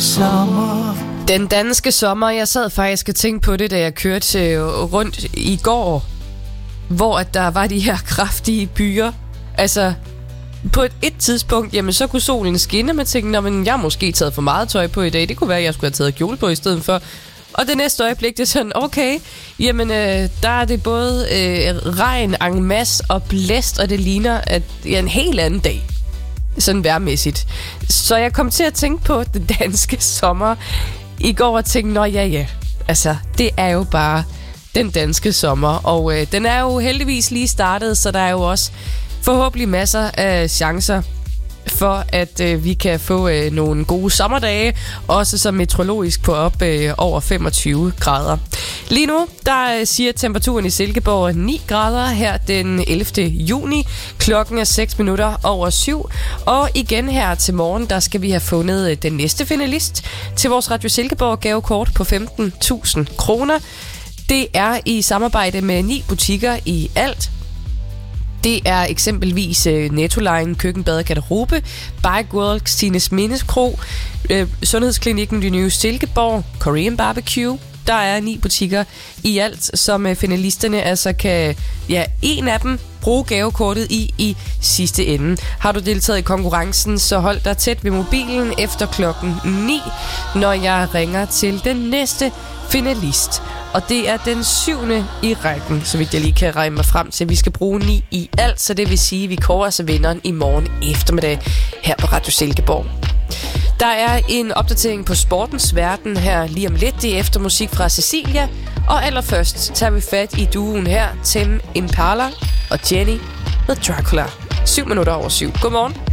sommer. Den danske sommer. Jeg sad faktisk og tænkte på det, da jeg kørte rundt i går, hvor at der var de her kraftige byer. Altså, på et tidspunkt, jamen så kunne solen skinne, og man tænkte, men jeg har måske taget for meget tøj på i dag. Det kunne være, at jeg skulle have taget kjole på i stedet for. Og det næste øjeblik, det er sådan, okay, jamen der er det både regn, en masse og blæst, og det ligner at en helt anden dag. Sådan vejrmæssigt. Så jeg kom til at tænke på den danske sommer i går og tænkte, ja, altså det er jo bare den danske sommer. Og den er jo heldigvis lige startet, så der er jo også forhåbentlig masser af chancer for at vi kan få nogle gode sommerdage, også som meteorologisk på op over 25 grader. Lige nu, der siger temperaturen i Silkeborg 9 grader her den 11. juni. Klokken er 6:06. Og igen her til morgen, der skal vi have fundet den næste finalist til vores Radio Silkeborg gavekort på 15.000 kroner. Det er i samarbejde med 9 butikker i alt. Det er eksempelvis Nettoline, Køkkenbad, Garderobe, Bike World, Stines Mindeskro, Sundhedsklinikken Det Nye Silkeborg, Korean Barbecue. Der er 9 butikker i alt, som finalisterne altså kan, en af dem bruge gavekortet i sidste ende. Har du deltaget i konkurrencen, så hold dig tæt ved mobilen efter klokken 9, når jeg ringer til den næste finalist. Og det er den 7. i rækken, så vidt jeg lige kan regne mig frem til. Vi skal bruge 9 i alt, så det vil sige, at vi kårer altså vinderen i morgen eftermiddag her på Radio Silkeborg. Der er en opdatering på sportens verden her lige om lidt. Det er efter musik fra Cecilia. Og allerførst tager vi fat i duoen her, Tame Impala og Jenny med Dracula. 7:07. Godmorgen.